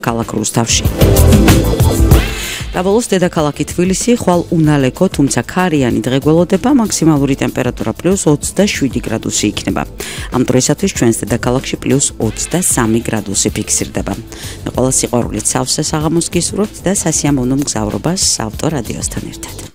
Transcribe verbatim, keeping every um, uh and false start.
ქალაქ რუსთავში. Დაბოლოს დედაქალაქი თბილისი ხვალ უნალეკო, თუმცა ქარიანი დღე გველოდება, მაქსიმალური ტემპერატურა პლუს ოცდაშვიდი გრადუსი იქნება. ამ დროისათვის ჩვენს დედაქალაქში პლუს ოცდასამი გრადუსი ფიქსირდება. ყველა სიყვარულით სავსე საღამოს გისურვებთ და სასიამოვნო მგზავრობას ავტორადიოსთან ერთად.